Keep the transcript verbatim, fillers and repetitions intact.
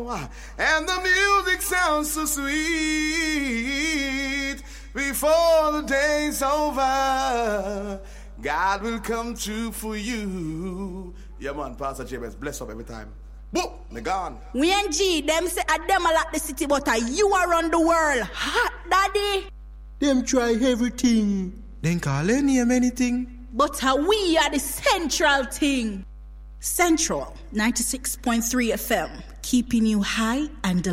and the music sounds so sweet. Before the day's over, God will come true for you. Yeah, man, Pastor Jabez, bless up every time. Boop, me gone. We and G, them say a them a lot the city, but a you around the world. Hot, daddy. Them try everything. Then call any name anything. But a we are the central thing. Central, ninety-six point three F M, keeping you high and